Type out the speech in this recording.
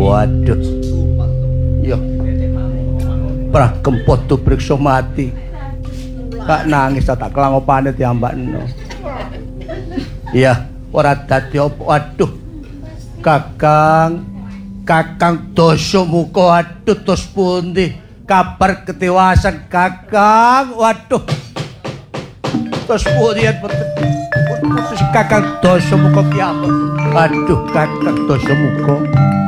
Waduh. Yo. Prah kempot tu priksa mati. Kak nangis tak kelangopane diambakno. Iya, ora dadi apa. Waduh. Kakang Dasamuka, aduh tos pundi kabar ketewasan Kakang. Waduh. Tos pundi putus Kakang Dasamuka ki apa? Aduh Kakang Dasamuka.